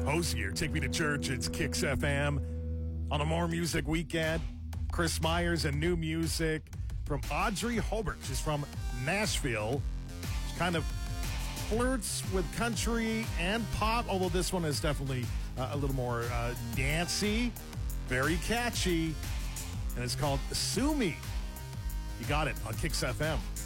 Hosier, Take Me to Church. It's Kicks FM on a More Music weekend. Chris Myers and new music from Audrey Hobart. She's from Nashville. She kind of flirts with country and pop, although this one is definitely a little more dancey, very catchy, and it's called Sue Me. You got it on Kicks FM.